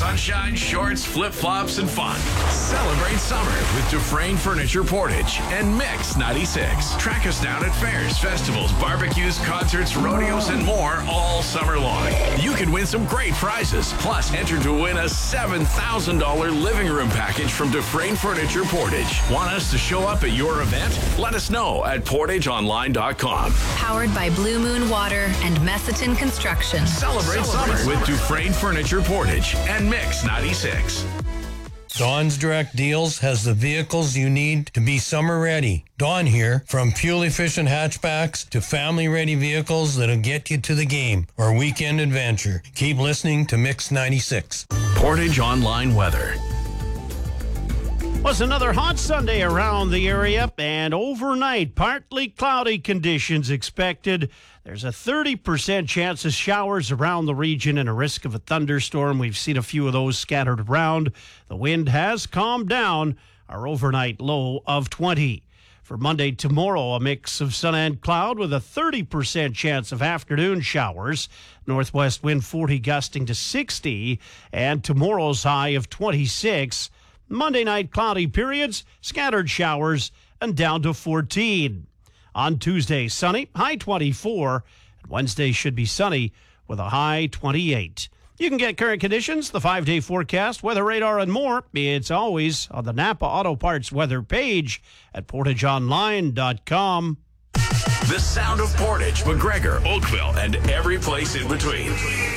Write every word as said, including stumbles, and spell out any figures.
Sunshine, shorts, flip-flops, and fun. Celebrate summer with Dufresne Furniture Portage and Mix ninety-six. Track us down at fairs, festivals, barbecues, concerts, rodeos, and more all summer long. You can win some great prizes. Plus, enter to win a seven thousand dollars living room package from Dufresne Furniture Portage. Want us to show up at your event? Let us know at portage online dot com. Powered by Blue Moon Water and Messiton Construction. Celebrate, Celebrate summer with Dufresne Furniture Portage and Mix ninety-six. Dawn's Direct Deals has the vehicles you need to be summer ready. Dawn here, from fuel-efficient hatchbacks to family-ready vehicles that'll get you to the game or weekend adventure. Keep listening to Mix ninety-six. Portage Online Weather. Was another hot Sunday around the area, and overnight, partly cloudy conditions expected. There's a thirty percent chance of showers around the region and a risk of a thunderstorm. We've seen a few of those scattered around. The wind has calmed down, our overnight low of twenty. For Monday, tomorrow, a mix of sun and cloud with a thirty percent chance of afternoon showers. Northwest wind forty gusting to sixty, and tomorrow's high of twenty-six. Monday night, cloudy periods, scattered showers, and down to fourteen. On Tuesday, sunny, high twenty-four. And Wednesday should be sunny with a high twenty-eight. You can get current conditions, the five-day forecast, weather radar, and more. It's always on the Napa Auto Parts weather page at portage online dot com. The sound of Portage, McGregor, Oakville, and every place in between.